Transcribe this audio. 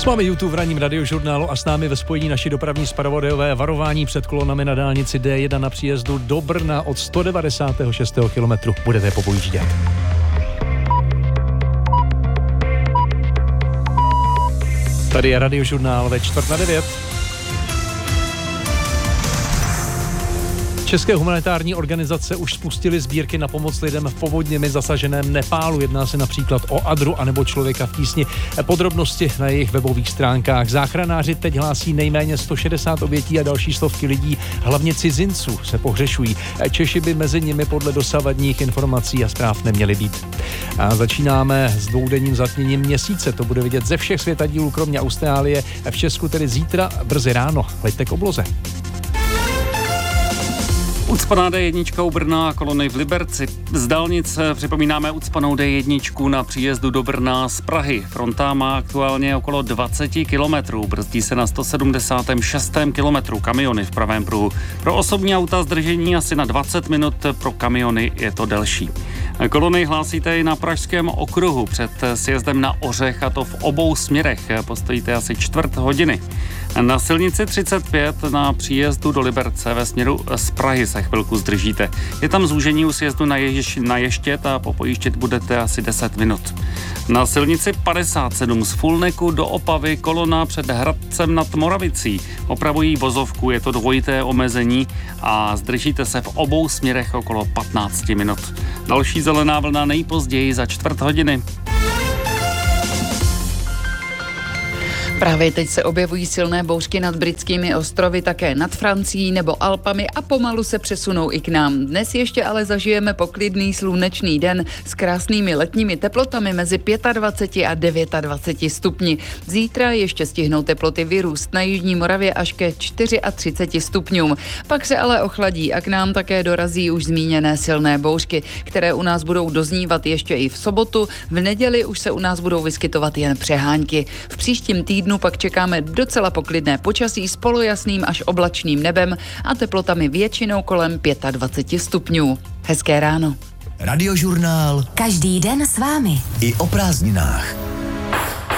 Máme YouTube v ranním radiožurnálu a s námi ve spojení naši dopravní zpravodajové varování před kolonami na dálnici D1 na příjezdu do Brna od 196. kilometru. Budete popojíždět. Tady je radiožurnál ve 8:45. České humanitární organizace už spustily sbírky na pomoc lidem v povodněmi zasaženém Nepálu. Jedná se například o Adru anebo Člověka v tísni. Podrobnosti na jejich webových stránkách. Záchranáři teď hlásí nejméně 160 obětí a další stovky lidí, hlavně cizinců, se pohřešují. Češi by mezi nimi podle dosavadních informací a zpráv neměli být. A začínáme s dvoudenním zatměním měsíce. To bude vidět ze všech světadílů, kromě Austrálie. V Česku tedy zítra brzy ráno. Hleďte k obloze. Ucpaná D1 u Brna a kolony v Liberci. Z dálnice připomínáme ucpanou D1 na příjezdu do Brna z Prahy. Fronta má aktuálně okolo 20 kilometrů. Brzdí se na 176. kilometru, kamiony v pravém pruhu. Pro osobní auta zdržení asi na 20 minut, pro kamiony je to delší. Kolony hlásíte i na Pražském okruhu před sjezdem na Ořech, a to v obou směrech. Postojíte asi čtvrt hodiny. Na silnici 35 na příjezdu do Liberce ve směru z Prahy se chvilku zdržíte. Je tam zúžení u sjezdu na Ještěd a popojíždět budete asi 10 minut. Na silnici 57 z Fulneku do Opavy kolona před Hradcem nad Moravicí. Opravují vozovku, je to dvojité omezení a zdržíte se v obou směrech okolo 15 minut. Další zelená vlna nejpozději za čtvrt hodiny. Právě teď se objevují silné bouřky nad britskými ostrovy, také nad Francií nebo Alpami a pomalu se přesunou i k nám. Dnes ještě ale zažijeme poklidný slunečný den s krásnými letními teplotami mezi 25 a 29 stupni. Zítra ještě stihnou teploty vyrůst na jižní Moravě až ke 34 stupňům. Pak se ale ochladí a k nám také dorazí už zmíněné silné bouřky, které u nás budou doznívat ještě i v sobotu. V neděli už se u nás budou vyskytovat jen přehánky. V příštím týdnu pak čekáme docela poklidné počasí s polojasným až oblačným nebem a teplotami většinou kolem 25 stupňů. Hezké ráno. Radiožurnál. Každý den s vámi. I o prázdninách.